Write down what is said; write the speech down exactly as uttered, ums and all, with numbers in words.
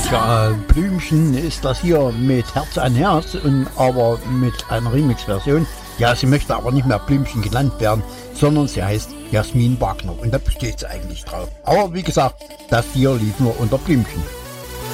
Ja, Blümchen ist das hier mit Herz an Herz, und aber mit einer Remix-Version. Ja, sie möchte aber nicht mehr Blümchen genannt werden, sondern sie heißt Jasmin Wagner, und da besteht sie eigentlich drauf. Aber wie gesagt, das hier lief nur unter Blümchen.